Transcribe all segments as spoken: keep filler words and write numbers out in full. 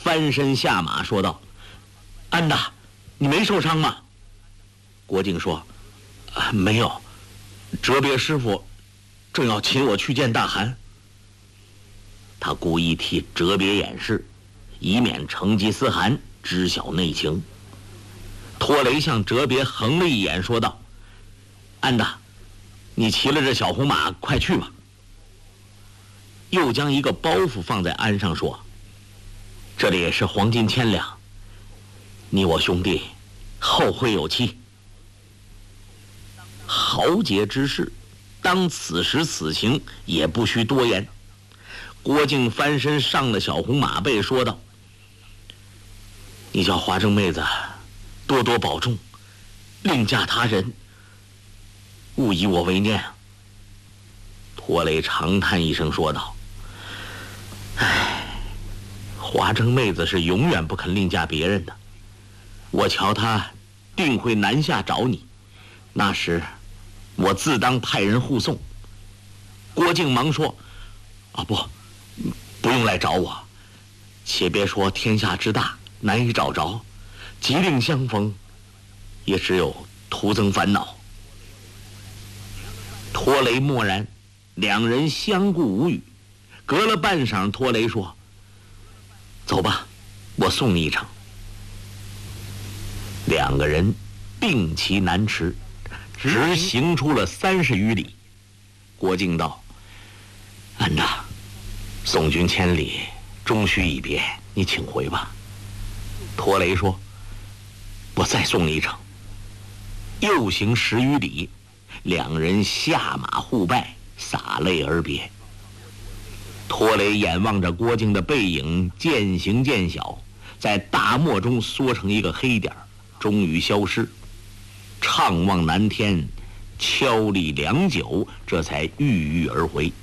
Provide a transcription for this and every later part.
翻身下马说道：“安大，你没受伤吗？”郭靖说：“啊，没有，哲别师傅正要请我去见大汗。”他故意替哲别掩饰，以免成吉思汗知晓内情。托雷向哲别横了一眼，说道：“安大，你骑了这小红马，快去吧。”又将一个包袱放在鞍上，说：“这里是黄金千两，你我兄弟后会有期。”豪杰之事，当此时此情也不需多言。郭靖翻身上了小红马背，说道：“你叫华筝妹子多多保重，另嫁他人，勿以我为念。”托雷长叹一声，说道：“唉，华筝妹子是永远不肯另嫁别人的，我瞧她定会南下找你，那时我自当派人护送。”郭靖忙说：“啊，不，不用来找我，且别说天下之大难以找着，即令相逢，也只有徒增烦恼。”托雷默然，两人相顾无语。隔了半晌，托雷说：“走吧，我送你一程。”两个人并骑南驰，直行出了三十余里。郭靖道：“安大，送君千里，终须一别，你请回吧。”托雷说：“我再送你一程。”又行十余里，两人下马互拜，洒泪而别。托雷眼望着郭靖的背影渐行渐小，在大漠中缩成一个黑点，终于消失。怅望南天，悄立良久，这才郁郁而回。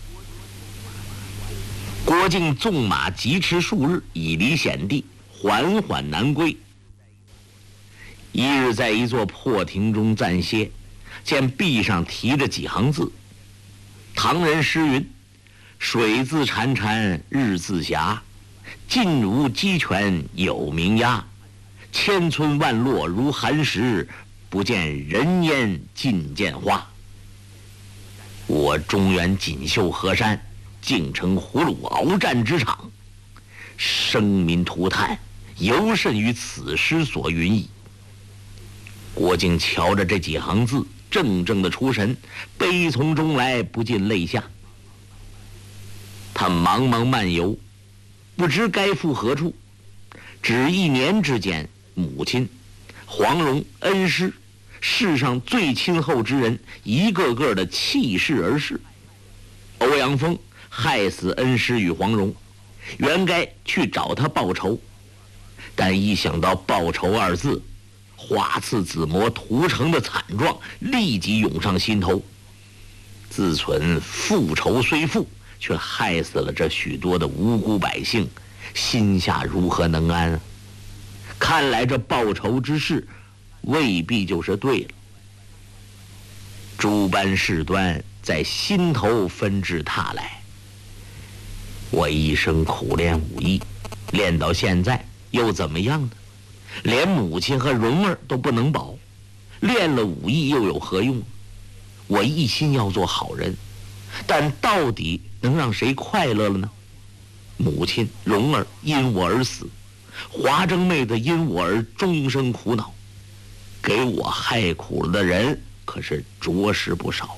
郭靖纵马疾驰数日，以离险地，缓缓南归。一日在一座破亭中暂歇，见壁上题着几行字。唐人诗云：“水自潺潺日自霞，近无鸡犬有名鸦。千村万落如寒食，不见人烟尽见花。我中原锦绣河山，竟成葫芦鏖战之场，生民涂炭，尤甚于此诗所云矣。”郭靖瞧着这几行字，怔怔的出神，悲从中来，不禁泪下。他茫茫漫游，不知该赴何处。只一年之间，母亲、黄蓉、恩师，世上最亲厚之人，一个个的弃世而逝。欧阳锋害死恩师与黄蓉，原该去找他报仇，但一想到报仇二字，花刺子模屠城的惨状立即涌上心头。自忖复仇虽复，却害死了这许多的无辜百姓，心下如何能安啊？看来这报仇之事未必就是对了。诸般事端在心头纷至沓来。我一生苦练武艺，练到现在又怎么样呢？连母亲和蓉儿都不能保，练了武艺又有何用？我一心要做好人，但到底能让谁快乐了呢？母亲蓉儿因我而死，华筝妹子因我而终生苦恼，给我害苦了的人可是着实不少。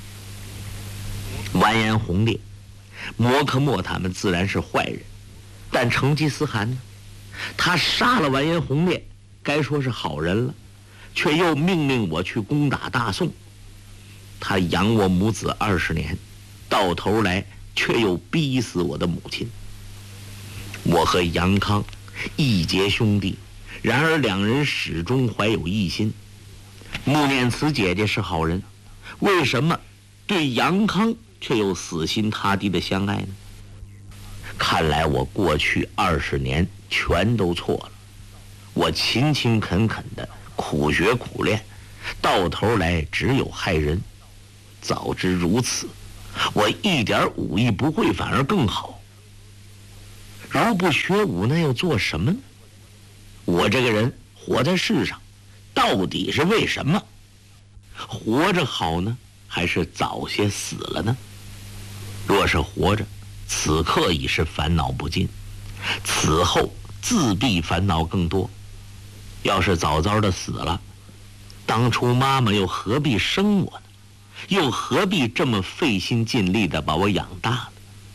完颜洪烈、摩诃末他们自然是坏人，但成吉思汗呢？他杀了完颜洪烈，该说是好人了，却又命令我去攻打大宋。他养我母子二十年，到头来却又逼死我的母亲。我和杨康义结兄弟，然而两人始终怀有异心。穆念慈姐姐是好人，为什么对杨康却又死心塌地的相爱呢？看来我过去二十年全都错了。我勤勤恳恳的苦学苦练，到头来只有害人。早知如此，我一点武艺不会反而更好。 如不学武，那又做什么呢？我这个人活在世上，到底是为什么？活着好呢，还是早些死了呢？若是活着，此刻已是烦恼不尽，此后自必烦恼更多。要是早早的死了，当初妈妈又何必生我呢？又何必这么费心尽力的把我养大呢？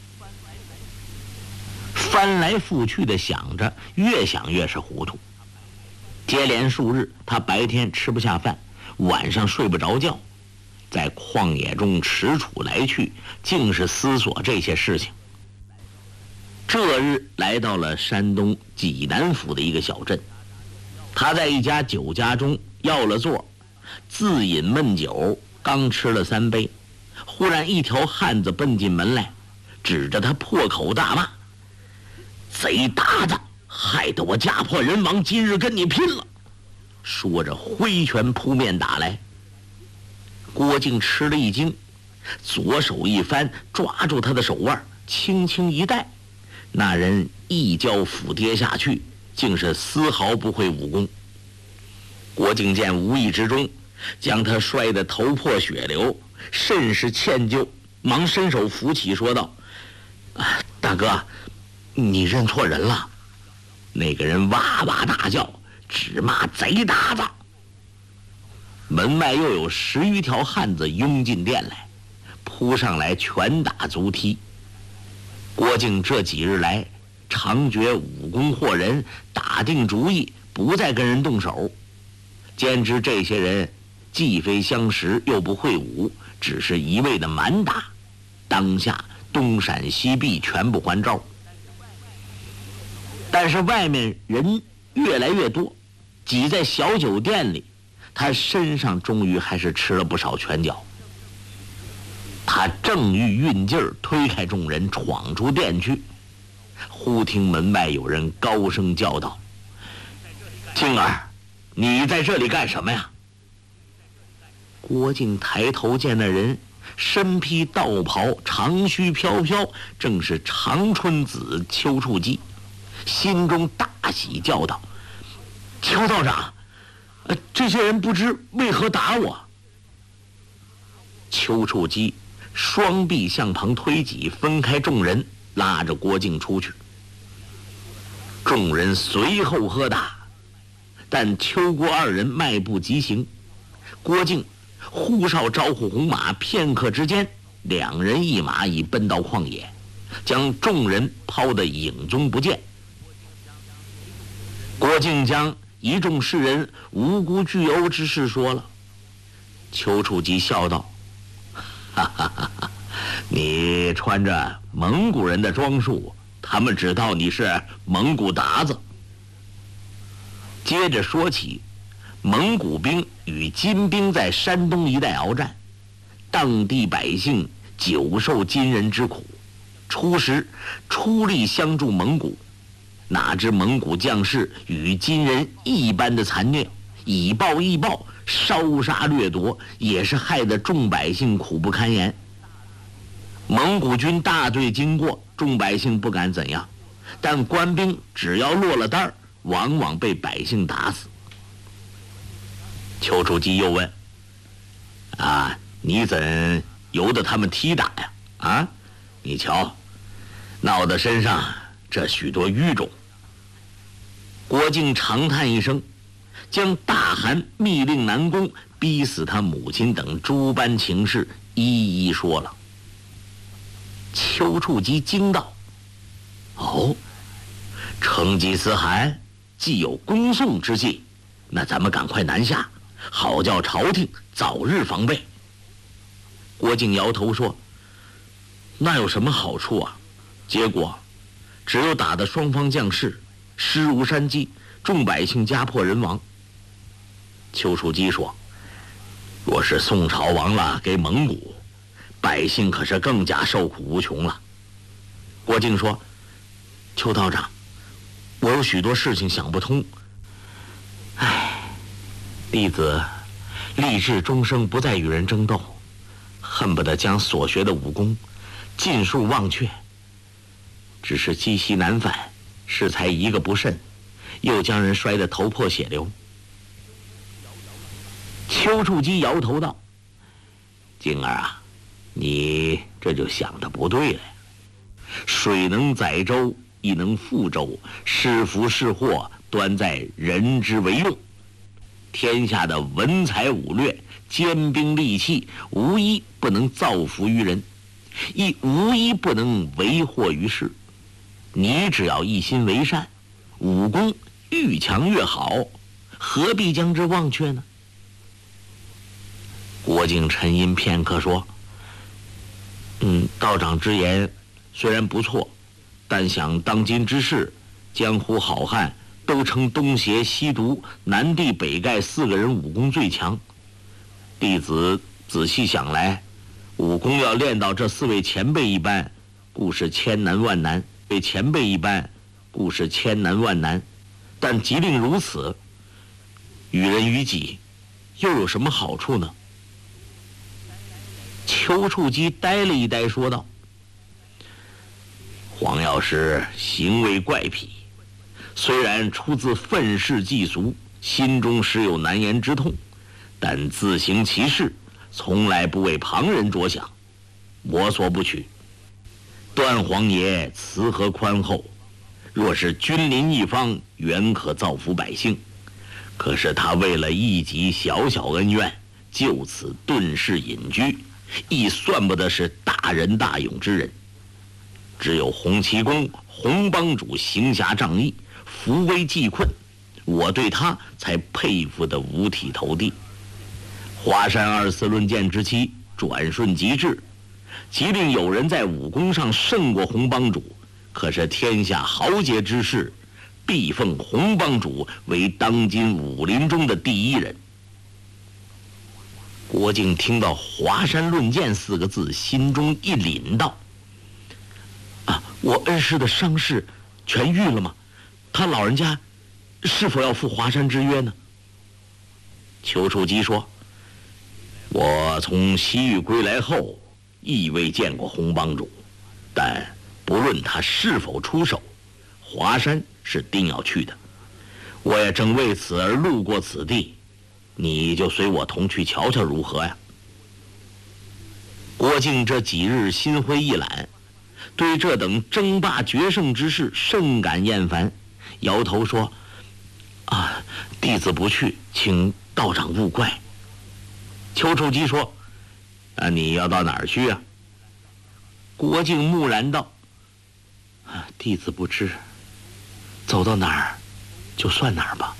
翻来覆去的想着，越想越是糊涂。接连数日，他白天吃不下饭，晚上睡不着觉，在旷野中踟蹰来去，竟是思索这些事情。这日来到了山东济南府的一个小镇，他在一家酒家中要了座，自饮闷酒，刚吃了三杯，忽然一条汉子奔进门来，指着他破口大骂：“贼达子，害得我家破人亡，今日跟你拼了！”说着挥拳扑面打来。郭靖吃了一惊，左手一翻，抓住他的手腕，轻轻一带，那人一跤俯跌下去，竟是丝毫不会武功。郭靖见无意之中将他摔得头破血流，甚是歉疚，忙伸手扶起，说道：“啊，大哥，你认错人了。”那个人哇哇大叫，只骂贼达子。门外又有十余条汉子拥进店来，扑上来拳打足踢。郭靖这几日来常觉武功惑人，打定主意不再跟人动手。兼知这些人既非相识，又不会武，只是一味的蛮打，当下东闪西避，全部还招。但是外面人越来越多，挤在小酒店里，他身上终于还是吃了不少拳脚。他正欲运劲儿推开众人，闯出店去，忽听门外有人高声叫道：“靖儿，你在这里干什么呀？”郭靖抬头见那人身披道袍，长须飘飘，正是长春子丘处机，心中大喜，叫道：“邱道长，呃，这些人不知为何打我。”丘处机双臂向旁推挤，分开众人，拉着郭靖出去。众人随后喝打，但邱郭二人迈步急行。郭靖呼哨招呼红马，片刻之间，两人一马已奔到旷野，将众人抛得影踪不见。郭靖将一众世人无辜聚殴之事说了。丘处机笑道：“哈哈哈哈，你穿着蒙古人的装束，他们只道你是蒙古鞑子。”接着说起蒙古兵与金兵在山东一带鏖战，当地百姓久受金人之苦，初时出力相助蒙古，哪知蒙古将士与金人一般的残虐，以暴易暴，烧杀掠夺，也是害得众百姓苦不堪言。蒙古军大队经过，众百姓不敢怎样，但官兵只要落了单儿，往往被百姓打死。丘处机又问：“啊，你怎由得他们踢打呀？啊，你瞧，闹得身上这许多淤肿。”郭靖长叹一声，将大汗密令南宫逼死他母亲等诸般情事一一说了。丘处机惊道：“哦，成吉思汗既有攻宋之计，那咱们赶快南下，好叫朝廷早日防备。”郭靖摇头说：“那有什么好处啊？结果只有打得双方将士尸如山鸡，众百姓家破人亡。”丘处机说：“若是宋朝亡了给蒙古，百姓可是更加受苦无穷了。”郭靖说：“邱道长，我有许多事情想不通。唉，弟子立志终生不再与人争斗，恨不得将所学的武功尽数忘却。 只是积习难返，适才一个不慎，又将人摔得头破血流。丘处机摇头道：“静儿啊，你这就想得不对了。水能载舟，亦能覆舟，是福是祸，端在人之为用。天下的文才武略、坚兵利器，无一不能造福于人，亦无一不能为祸于世。你只要一心为善，武功愈强越好，何必将之忘却呢？”郭靖沉吟片刻说：“嗯，道长之言虽然不错，但想当今之世，江湖好汉都称东邪西毒南帝北丐四个人武功最强。弟子仔细想来，武功要练到这四位前辈一般，固是千难万难；为前辈一般，固是千难万难。但即令如此，于人于己，又有什么好处呢？”丘处机呆了一呆，说道：“黄药师行为怪癖，虽然出自愤世嫉俗，心中时有难言之痛，但自行其事，从来不为旁人着想，我所不取。段皇爷慈和宽厚，若是君临一方，原可造福百姓。可是他为了一己小小恩怨，就此遁世隐居，亦算不得是大仁大勇之人。只有洪七公、洪帮主行侠仗义，扶危济困，我对他才佩服得五体投地。华山二次论剑之期，转瞬即至，即令有人在武功上胜过洪帮主，可是天下豪杰之士，必奉洪帮主为当今武林中的第一人。”郭靖听到华山论剑四个字，心中一凛，道：“啊，我恩师的伤势痊愈了吗？他老人家是否要赴华山之约呢？”丘处机说：“我从西域归来后，亦未见过洪帮主，但不论他是否出手，华山是定要去的。我也正为此而路过此地，你就随我同去瞧瞧如何呀？”郭靖这几日心灰意懒，对这等争霸决胜之事甚感厌烦，摇头说：“啊，弟子不去，请道长勿怪。”丘处机说：“那你要到哪儿去啊？”郭靖木然道：“啊，弟子不知，走到哪儿就算哪儿吧。”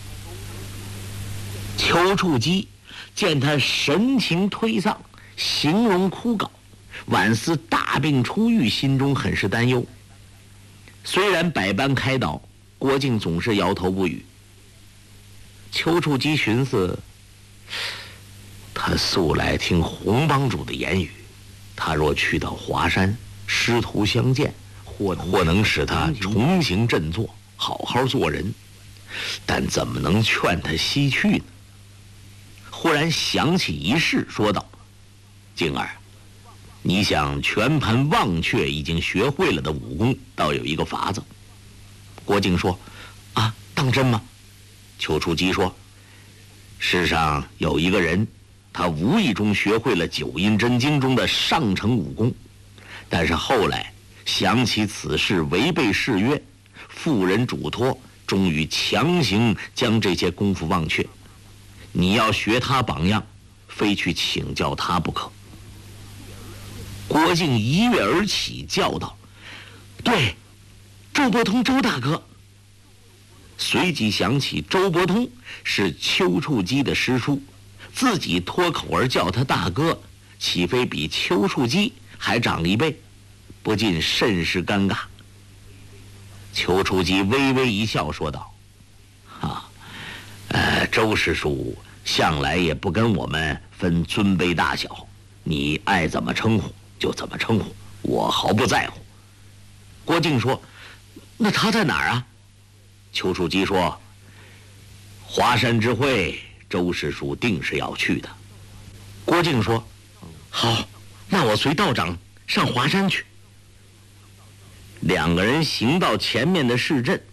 丘处机见他神情颓丧，形容枯槁，宛似大病初愈，心中很是担忧。虽然百般开导，郭靖总是摇头不语。丘处机寻思，他素来听洪帮主的言语，他若去到华山，师徒相见，或或能使他重行振作，好好做人，但怎么能劝他西去呢？忽然想起一事，说道：“静儿，你想全盘忘却已经学会了的武功，倒有一个法子。”郭靖说：“啊，当真吗？”丘处机说：“世上有一个人，他无意中学会了九阴真经中的上乘武功，但是后来想起此事违背誓约，妇人嘱托，终于强行将这些功夫忘却。你要学他榜样，非去请教他不可。”郭靖一跃而起，叫道：“对，周伯通周大哥。”随即想起周伯通是丘处机的师叔，自己脱口而叫他大哥，岂非比丘处机还长一辈？不禁甚是尴尬。丘处机微微一笑，说道：“啊，呃，周师叔向来也不跟我们分尊卑大小，你爱怎么称呼就怎么称呼，我毫不在乎。”郭靖说：“那他在哪儿啊？”丘处机说：“华山之会，周师叔定是要去的。”郭靖说：“好，那我随道长上华山去。” 两个人行到前面的市镇，